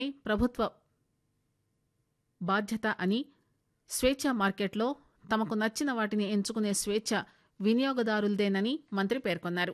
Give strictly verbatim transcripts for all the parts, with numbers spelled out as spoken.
ప్రభుత్వ బాధ్యత అని, స్వేచ్ఛా మార్కెట్లో తమకు నచ్చిన వాటిని ఎంచుకునే స్వేచ్ఛ వినియోగదారులదేనని మంత్రి పేర్కొన్నారు.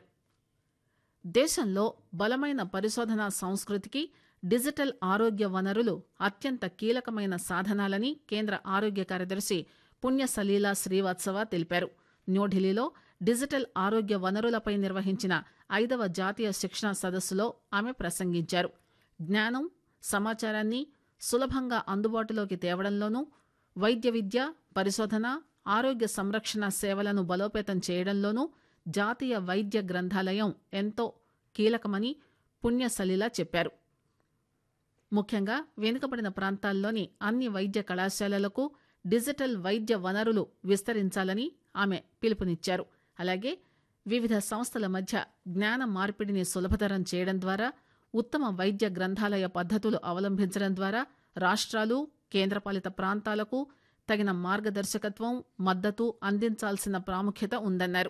దేశంలో బలమైన పరిశోధనా సంస్కృతికి డిజిటల్ ఆరోగ్య వనరులు అత్యంత కీలకమైన సాధనాలని కేంద్ర ఆరోగ్య కార్యదర్శి పుణ్యసలీలా శ్రీవాత్సవ తెలిపారు. న్యూఢిల్లీలో డిజిటల్ ఆరోగ్య వనరులపై నిర్వహించిన ఐదవ జాతీయ శిక్షణా సదస్సులో ఆమె ప్రసంగించారు. జ్ఞానం, సమాచారాన్ని సులభంగా అందుబాటులోకి తేవడంలోనూ, వైద్య విద్య, పరిశోధన, ఆరోగ్య సంరక్షణ సేవలను బలోపేతం చేయడంలోనూ జాతీయ వైద్య గ్రంథాలయం ఎంతో కీలకమని పుణ్యసలీలా చెప్పారు. ముఖ్యంగా వెనుకబడిన ప్రాంతాల్లోని అన్ని వైద్య కళాశాలలకు డిజిటల్ వైద్య వనరులు విస్తరించాలని ఆమె పిలుపునిచ్చారు. అలాగే వివిధ సంస్థల మధ్య జ్ఞాన మార్పిడిని సులభతరం చేయడం ద్వారా, ఉత్తమ వైద్య గ్రంథాలయ పద్ధతులు అవలంబించడం ద్వారా రాష్ట్రాలు, కేంద్రపాలిత ప్రాంతాలకు తగిన మార్గదర్శకత్వం, మద్దతు అందించాల్సిన ప్రాముఖ్యత ఉందన్నారు.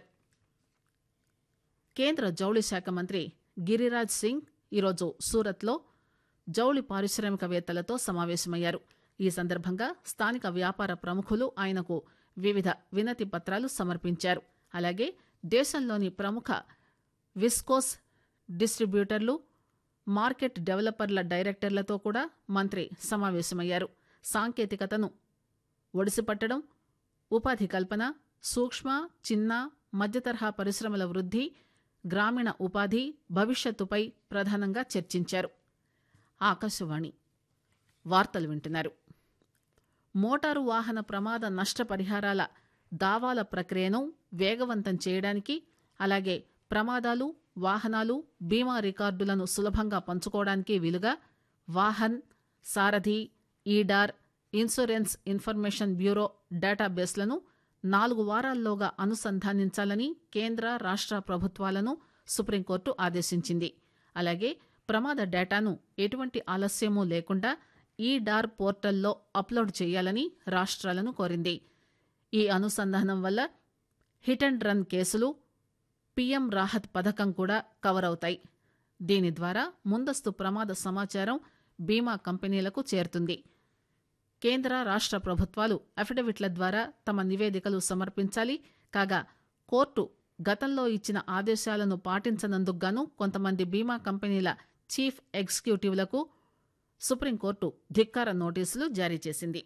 కేంద్ర జౌళి శాఖ మంత్రి గిరిరాజ్ సింగ్ ఈరోజు సూరత్లో జౌళి పారిశ్రామికవేత్తలతో సమావేశమయ్యారు. ఈ సందర్భంగా స్థానిక వ్యాపార ప్రముఖులు ఆయనకు వివిధ వినతి పత్రాలు సమర్పించారు. అలాగే దేశంలోని ప్రముఖ విస్కోస్ డిస్ట్రిబ్యూటర్లు, మార్కెట్ డెవలపర్ల డైరెక్టర్లతో కూడా మంత్రి సమావేశమయ్యారు. సాంకేతికతను ఒడిసిపట్టడం, ఉపాధి కల్పన, సూక్ష్మ, చిన్న, మధ్యతరహా పరిశ్రమల వృద్ధి, గ్రామీణ ఉపాధి భవిష్యత్తుపై ప్రధానంగా చర్చించారు. ఆకాశవాణి వార్తలు వింటున్నారు. మోటారు వాహన ప్రమాద నష్టపరిహారాల దావాల ప్రక్రియను వేగవంతం చేయడానికి, అలాగే ప్రమాదాలు, వాహనాలు, బీమా రికార్డులను సులభంగా పంచుకోవడానికి వీలుగా వాహన్, సారథి, ఈడార్, ఇన్సూరెన్స్ ఇన్ఫర్మేషన్ బ్యూరో డేటాబేస్లను నాలుగు వారాల్లోగా అనుసంధానించాలని కేంద్ర, రాష్ట్ర ప్రభుత్వాలను సుప్రీంకోర్టు ఆదేశించింది. అలాగే ప్రమాద డేటాను ఎటువంటి ఆలస్యమూ లేకుండా ఈ డార్ పోర్టల్లో అప్లోడ్ చేయాలని రాష్ట్రాలను కోరింది. ఈ అనుసంధానం వల్ల హిట్ అండ్ రన్ కేసులు, పీఎం రాహత్ పథకం కూడా కవర్ అవుతాయి. దీని ద్వారా ముందస్తు ప్రమాద సమాచారం బీమా కంపెనీలకు చేరుతుంది. కేంద్ర, రాష్ట్ర ప్రభుత్వాలు అఫిడవిట్ల ద్వారా తమ నివేదికలు సమర్పించాలి. కాగా కోర్టు గతంలో ఇచ్చిన ఆదేశాలను పాటించనందుకు గాను కొంతమంది బీమా కంపెనీల చీఫ్ ఎగ్జిక్యూటివ్లకు సుప్రీంకోర్టు ధిక్కార నోటీసులు జారీ చేసింది.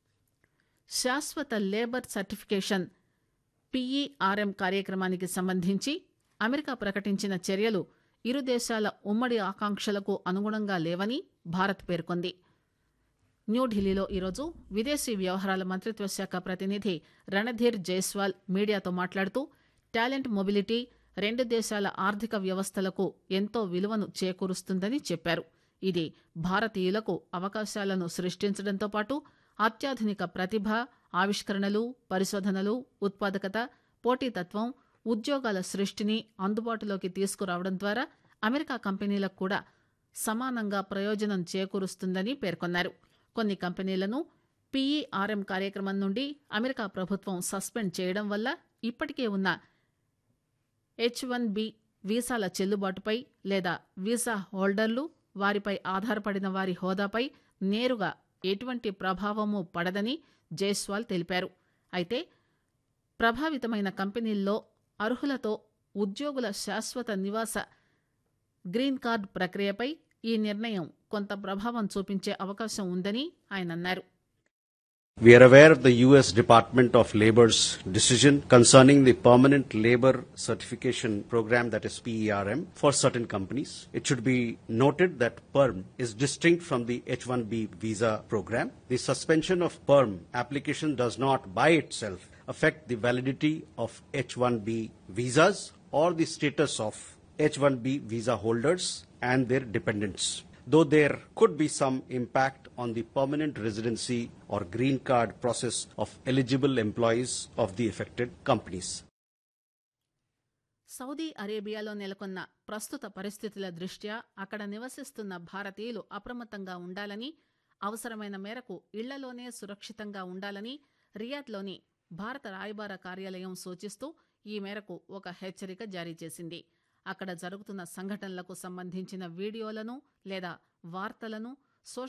శాశ్వత లేబర్ సర్టిఫికేషన్ పీఈఆర్ఎం కార్యక్రమానికి సంబంధించి అమెరికా ప్రకటించిన చర్యలు ఇరు దేశాల ఉమ్మడి ఆకాంక్షలకు అనుగుణంగా లేవని భారత్ పేర్కొంది. న్యూఢిల్లీలో ఈరోజు విదేశీ వ్యవహారాల మంత్రిత్వ శాఖ ప్రతినిధి రణధీర్ జైస్వాల్ మీడియాతో మాట్లాడుతూ, టాలెంట్ మొబిలిటీ రెండు దేశాల ఆర్థిక వ్యవస్థలకు ఎంతో విలువను చేకూరుస్తుందని చెప్పారు. ఇది భారతీయులకు అవకాశాలను సృష్టించడంతో పాటు అత్యాధునిక ప్రతిభ, ఆవిష్కరణలు, పరిశోధనలు, ఉత్పాదకత, పోటీతత్వం, ఉద్యోగాల సృష్టిని అందుబాటులోకి తీసుకురావడం ద్వారా అమెరికా కంపెనీలకు కూడా సమానంగా ప్రయోజనం చేకూరుస్తుందని పేర్కొన్నారు. కొన్ని కంపెనీలను పీఈఆర్ఎం కార్యక్రమం నుండి అమెరికా ప్రభుత్వం సస్పెండ్ చేయడం వల్ల ఇప్పటికే ఉన్న హెచ్ వన్ బి వీసాల చెల్లుబాటుపై లేదా వీసా హోల్డర్లు, వారిపై ఆధారపడిన వారి హోదాపై నేరుగా ఎటువంటి ప్రభావమూ పడదని జైస్వాల్ తెలిపారు. అయితే ప్రభావితమైన కంపెనీల్లో అర్హులతో ఉద్యోగుల శాశ్వత నివాస గ్రీన్ కార్డ్ ప్రక్రియపై ఈ నిర్ణయం కొంత ప్రభావం చూపించే అవకాశం ఉందని ఆయన అన్నారు. We are aware of the U S Department of Labor's decision concerning the Permanent Labor Certification Program, that is P E R M, for certain companies. It should be noted that PERM is distinct from the H one B visa program. The suspension of PERM application does not by itself affect the validity of H one B visas or the status of H one B visa holders and their dependents, though there could be some impact on the permanent residency or green card process of eligible employees of the affected companies. Saudi అరేబియాలో నెలకొన్న ప్రస్తుత పరిస్థితుల దృష్ట్యా అక్కడ నివసిస్తున్న భారతీయులు అప్రమత్తంగా ఉండాలని, అవసరమైన మేరకు ఇళ్లలోనే సురక్షితంగా ఉండాలని రియాద్లోని భారత రాయబార కార్యాలయం సూచిస్తూ ఈ మేరకు ఒక హెచ్చరిక జారీ చేసింది. అక్కడ జరుగుతున్న సంఘటనలకు సంబంధించిన వీడియోలను లేదా వార్తలను